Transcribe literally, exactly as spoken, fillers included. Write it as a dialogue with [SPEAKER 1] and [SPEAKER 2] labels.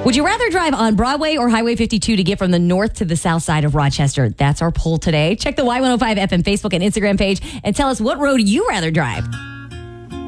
[SPEAKER 1] Would you rather drive on Broadway or Highway fifty-two to get from the north to the south side of Rochester? That's our poll today. Check the Y one oh five F M Facebook and Instagram page and tell us what road you rather drive.